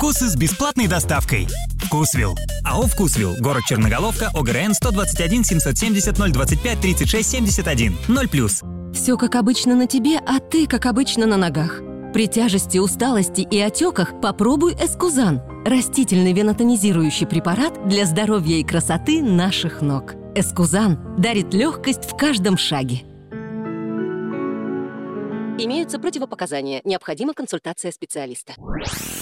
Вкусы с бесплатной доставкой. Вкусвилл. АО «Вкусвилл». Город Черноголовка. ОГРН 121 770 025 36 71. 0+. Все как обычно на тебе, а ты как обычно на ногах. При тяжести, усталости и отеках попробуй Эскузан. Растительный венотонизирующий препарат для здоровья и красоты наших ног. Эскузан дарит легкость в каждом шаге. Имеются противопоказания. Необходима консультация специалиста.